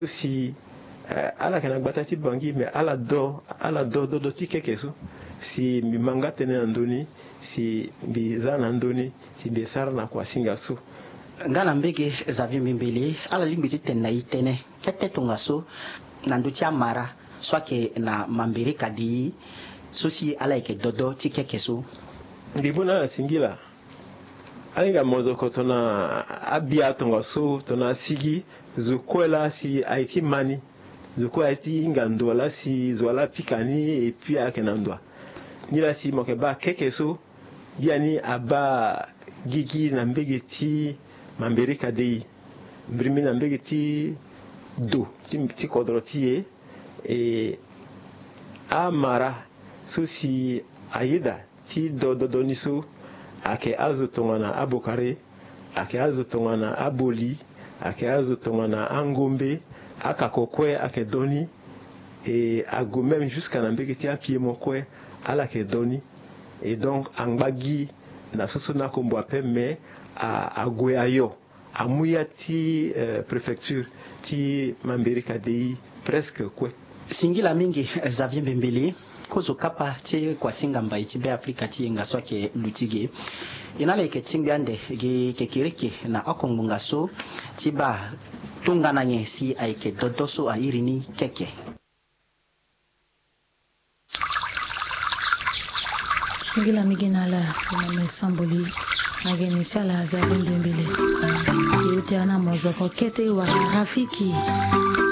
si ala kana batati bangi me ala do tike kesu si manga tene andoni si bizana andoni si besara na kwa singa su ngana mbege Xavier Mbembele ala limbiti tena itene kete tungaso na ndutia mara swake na mambere kadi sosi ala ike dodo tike kesu ndibuna la singila alinga mozoko tona abia tungaso tona sigi zukwela si aiti mani zuko aiti ngandola si zwala pikani et puis akenandwa nila si mokeba kekeso biani aba gigi na mbegeti mambere kadei mbrimi na mbegeti do ti kodrotie e amara susi ayida ti do niso ake azo tongana abokare ake azo tongana aboli ake azo tongana angombe akakokwe ake doni et ago même jusqu'à nambegeti apie mokwe ala ke doni et donc angbagi na soso na kombo ape me a goyayo amuya ti préfecture ti mambere kadei presque kwe singila mingi Xavier Mbembele kozo kapa ti kwa singa mbai ti be Afrika ti ngaswa ke lutige inale ke tingbande ge kekireke na akongunga so ti ba tungana nye si aike dodoso a irini keke singila mingi nala na mesamboli na geni sala Xavier Mbembele yote ana mozoko kete wa rafiki